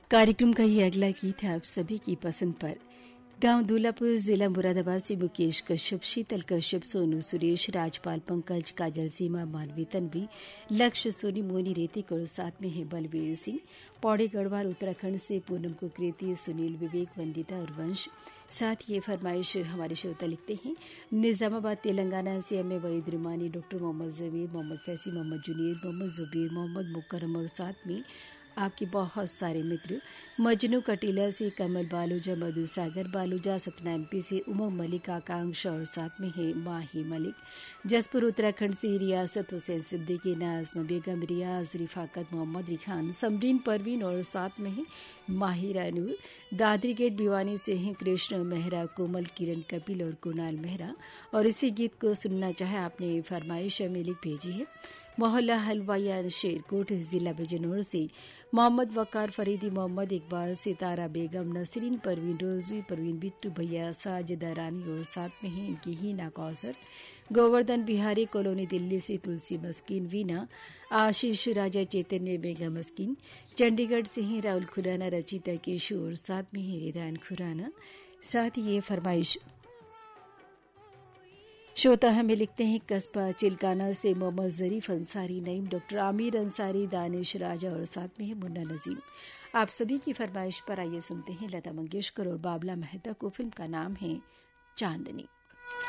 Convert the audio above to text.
कार्यक्रम का ये अगला गीत है आप सभी की पसंद पर। गांव दूलापुर, जिला मुरादाबाद से मुकेश कश्यप, शीतल कश्यप, सोनू सुरेश, राजपाल पंकज, काजल सीमा, मानवी तन्वी, लक्ष्य सोनी, मोनी रेतिक और साथ में है बलवीर सिंह। पौड़े गढ़वाल उत्तराखंड से पूनम कुकरेती, सुनील, विवेक, वंदिता और वंश। साथ ये फरमाइश हमारे श्रोता लिखते हैं निजामाबाद तेलंगाना से M A Waheed रुमानी, doctor Mohammad जमीर, मोहम्मद फैसी, मोहम्मद जुनीर, मोहम्मद जुबीर, मोहम्मद मुकरम और साथ में आपके बहुत सारे मित्र मजनू कटीला से कमल बालूजा, मधु सागर बालूजा, सतना एमपी से उमंग मलिक, आकांक्षा और साथ में है माही मलिक। जसपुर उत्तराखंड से रियासत हुसैन सिद्दीकी, नाज़मा बेगम, रियाज, रिफाकत, मोहम्मद रिखान, समरीन परवीन और साथ में है माहिरा नूर। दादरी गेट भिवानी से हैं कृष्ण मेहरा, कोमल, किरण, कपिल और कुणाल मेहरा। और इसी गीत को सुनना चाहे आपने फरमाइश में लिख भेजी है। मोहल्ला हलवाया शेरकोट, जिला बिजनौर से मोहम्मद वकार फरीदी, मोहम्मद इकबाल, सितारा बेगम, नसरीन परवीन, रोजी परवीन, बिट्टू भैया, साजिदा रानी और साथ में हैं इनकी हीना कौसर। गोवर्धन बिहारी कॉलोनी दिल्ली से तुलसी मस्किन, वीना, आशीष राजा, चैतन्य बेगम मस्किन। चंडीगढ़ से हैं राहुल खुराना, रचिता केशु और साथ में है रिदान खुराना। साथ ही ये फरमाइश श्रोता हमें लिखते हैं कस्बा चिलकाना से मोहम्मद जरीफ अंसारी, नईम, डॉक्टर आमिर अंसारी, दानिश राजा और साथ में है मुन्ना नजीम। आप सभी की फरमाइश पर आइए सुनते हैं लता मंगेशकर और बाबला मेहता को। फिल्म का नाम है चांदनी।